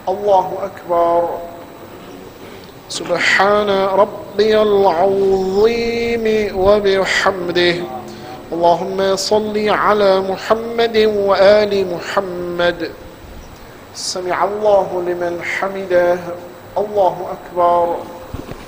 الله أكبر. سبحان ربي العظيم وبحمده. اللهم صل على محمد وآل محمد. سمع الله لمن حمده. الله أكبر.